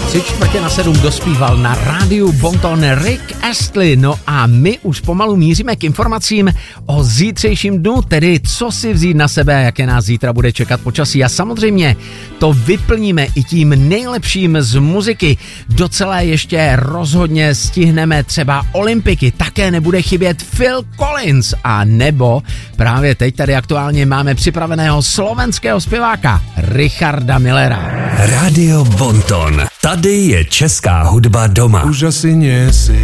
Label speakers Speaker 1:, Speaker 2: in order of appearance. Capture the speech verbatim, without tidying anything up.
Speaker 1: Tři čtvrtě na sedm dospíval na rádiu Bonton Rick Astley. No a my už pomalu míříme k informacím o zítřejším dnu, tedy co si vzít na sebe, jaké nás zítra bude čekat počasí. A samozřejmě to vyplníme i tím nejlepším z muziky. Docela ještě rozhodně stihneme třeba olympiky, také nebude chybět Phil Collins a nebo právě teď tady aktuálně máme připraveného slovenského zpěváka Richarda Millera.
Speaker 2: Rádio Bonton. Tady je česká hudba doma.
Speaker 3: Už asi nie si